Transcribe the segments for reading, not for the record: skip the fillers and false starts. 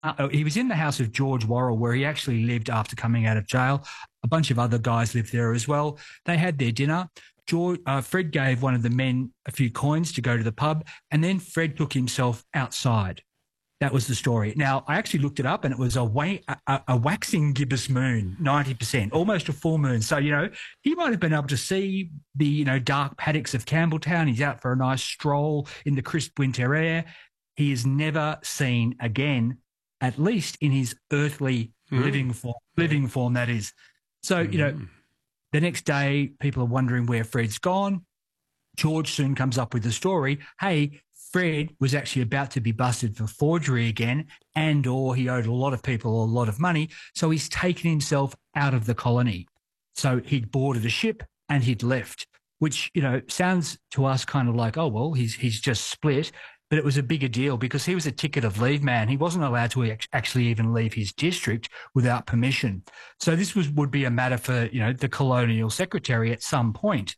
He was in the house of George Worrell, where he actually lived after coming out of jail. A bunch of other guys lived there as well. They had their dinner. Fred gave one of the men a few coins to go to the pub, and then Fred took himself outside. That was the story. Now, I actually looked it up, and it was a waxing gibbous moon, 90%, almost a full moon. So, he might have been able to see the, dark paddocks of Campbelltown. He's out for a nice stroll in the crisp winter air. He is never seen again, at least in his earthly living form, that is. So, the next day, people are wondering where Fred's gone. George soon comes up with the story. Hey, Fred was actually about to be busted for forgery again, or he owed a lot of people a lot of money. So he's taken himself out of the colony. So he'd boarded a ship and he'd left, which, sounds to us kind of like, oh, well, he's just split. But it was a bigger deal because he was a ticket of leave man. He wasn't allowed to actually even leave his district without permission. So this would be a matter for, the colonial secretary at some point.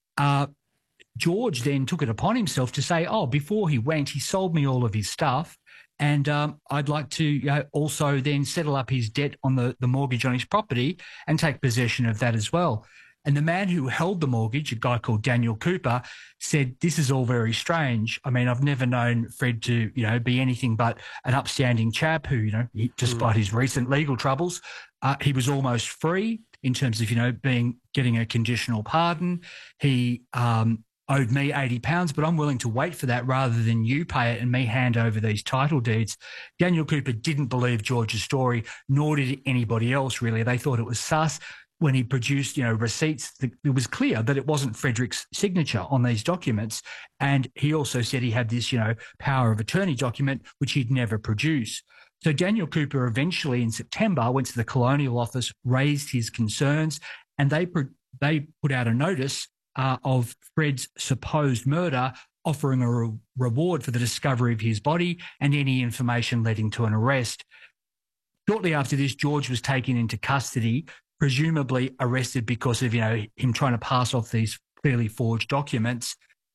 George then took it upon himself to say, before he went, he sold me all of his stuff, and I'd like to also then settle up his debt on the mortgage on his property and take possession of that as well. And the man who held the mortgage, a guy called Daniel Cooper, said, this is all very strange. I mean, I've never known Fred to, be anything but an upstanding chap who, despite his recent legal troubles, he was almost free in terms of, getting a conditional pardon. He owed me £80, but I'm willing to wait for that rather than you pay it and me hand over these title deeds. Daniel Cooper didn't believe George's story, nor did anybody else, really. They thought it was sus. When he produced, receipts, it was clear that it wasn't Frederick's signature on these documents. And he also said he had this, power of attorney document, which he'd never produce. So Daniel Cooper eventually in September went to the Colonial Office, raised his concerns, and they put out a notice of Fred's supposed murder, offering a reward for the discovery of his body and any information leading to an arrest. Shortly after this, George was taken into custody, presumably arrested because of, him trying to pass off these clearly forged documents.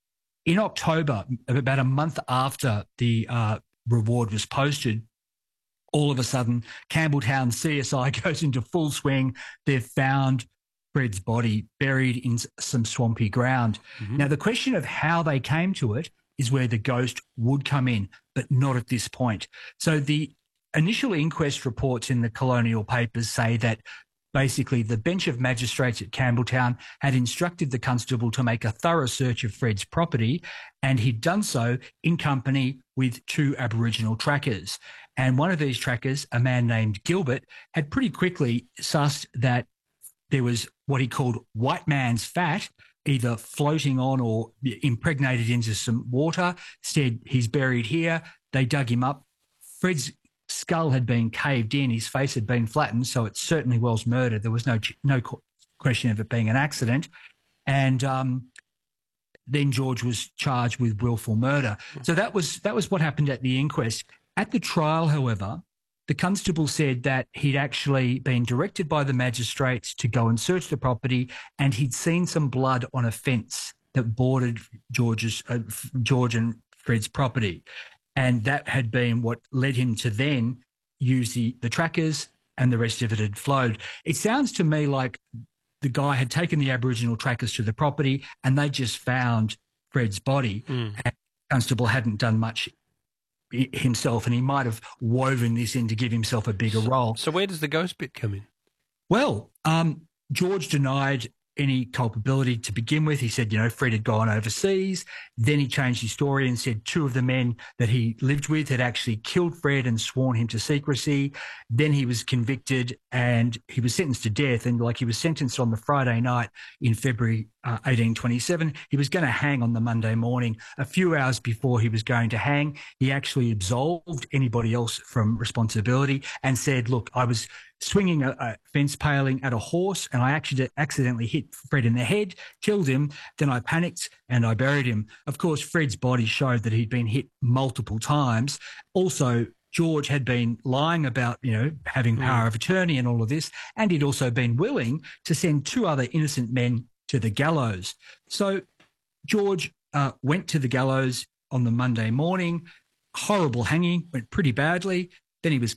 In October, about a month after the reward was posted, all of a sudden, Campbelltown CSI goes into full swing. They've found Fred's body buried in some swampy ground. Mm-hmm. Now, the question of how they came to it is where the ghost would come in, but not at this point. So the initial inquest reports in the colonial papers say that basically the bench of magistrates at Campbelltown had instructed the constable to make a thorough search of Fred's property, and he'd done so in company with two Aboriginal trackers. And one of these trackers, a man named Gilbert, had pretty quickly sussed that there was what he called white man's fat, either floating on or impregnated into some water, said he's buried here. They dug him up. Fred's skull had been caved in, his face had been flattened, so it certainly was murder. There was no question of it being an accident. And then George was charged with willful murder. So that was what happened at the inquest. At the trial, however, the constable said that he'd actually been directed by the magistrates to go and search the property, and he'd seen some blood on a fence that bordered George and Fred's property. And that had been what led him to then use the trackers, and the rest of it had flowed. It sounds to me like the guy had taken the Aboriginal trackers to the property and they just found Fred's body. And the constable hadn't done much himself, and he might have woven this in to give himself a bigger role. So where does the ghost bit come in? Well, George denied any culpability to begin with. He said, Fred had gone overseas. Then he changed his story and said two of the men that he lived with had actually killed Fred and sworn him to secrecy. Then he was convicted and he was sentenced to death. And he was sentenced on the Friday night in February 1827. He was going to hang on the Monday morning. A few hours before he was going to hang, he actually absolved anybody else from responsibility and said, look, I was swinging a fence paling at a horse and I actually accidentally hit Fred in the head, killed him. Then I panicked and I buried him. Of course, Fred's body showed that he'd been hit multiple times. Also, George had been lying about, having power of attorney and all of this, and he'd also been willing to send two other innocent men to the gallows. So George went to the gallows on the Monday morning. Horrible hanging, went pretty badly. Then he was